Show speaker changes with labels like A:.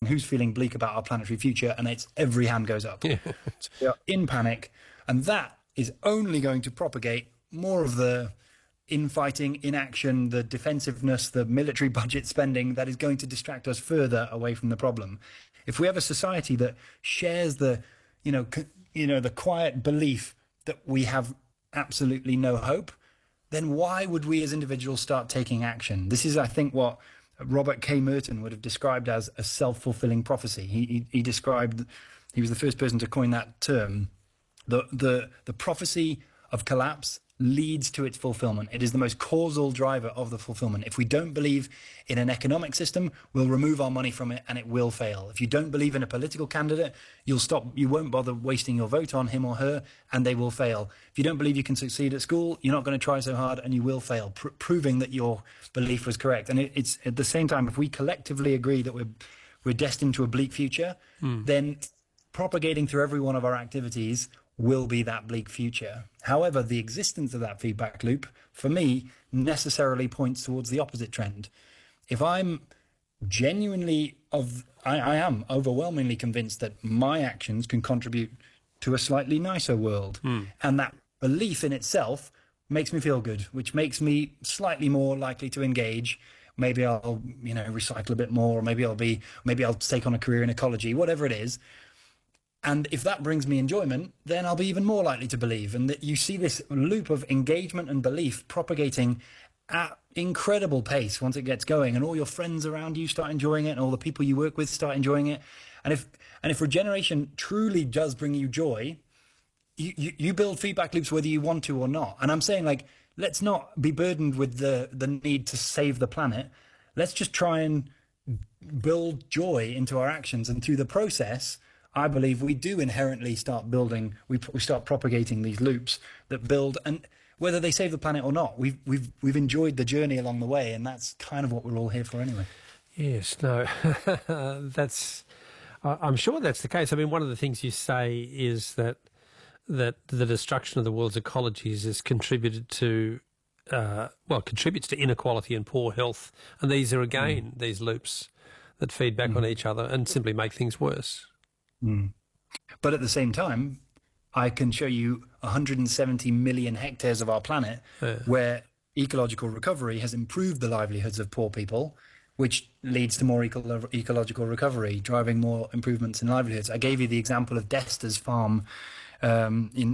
A: who's feeling bleak about our planetary future, and it's every hand goes up.
B: Yeah.
A: So we are in panic, and that is only going to propagate more of the infighting, inaction, the defensiveness, the military budget spending that is going to distract us further away from the problem. If we have a society that shares the, the quiet belief that we have absolutely no hope, then why would we as individuals start taking action? This is, I think, what Robert K. Merton would have described as a self-fulfilling prophecy. He described, he was the first person to coin that term. The prophecy of collapse leads to its fulfillment. It is the most causal driver of the fulfillment. If we don't believe in an economic system, we'll remove our money from it and it will fail. If you don't believe in a political candidate, you won't bother wasting your vote on him or her, and they will fail. If you don't believe you can succeed at school, you're not going to try so hard and you will fail, proving that your belief was correct. And it's at the same time, if we collectively agree that we're destined to a bleak future, then propagating through every one of our activities will be that bleak future. However, the existence of that feedback loop, for me, necessarily points towards the opposite trend. If I'm I am overwhelmingly convinced that my actions can contribute to a slightly nicer world, and that belief in itself makes me feel good, which makes me slightly more likely to engage. Maybe I'll, recycle a bit more, or maybe I'll take on a career in ecology, whatever it is. And if that brings me enjoyment, then I'll be even more likely to believe. And that you see this loop of engagement and belief propagating at incredible pace once it gets going, and all your friends around you start enjoying it, and all the people you work with start enjoying it. And if regeneration truly does bring you joy, you build feedback loops whether you want to or not. And I'm saying, let's not be burdened with the need to save the planet. Let's just try and build joy into our actions, and through the process, I believe we do inherently start building. We start propagating these loops that build, and whether they save the planet or not, we've enjoyed the journey along the way, and that's kind of what we're all here for, anyway.
B: Yes, no, I'm sure that's the case. I mean, one of the things you say is that the destruction of the world's ecologies has contributed to, contributes to inequality and poor health, and these are again these loops that feed back on each other and simply make things worse.
A: But at the same time, I can show you 170 million hectares of our planet where ecological recovery has improved the livelihoods of poor people, which leads to more ecological recovery, driving more improvements in livelihoods. I gave you the example of Desta's farm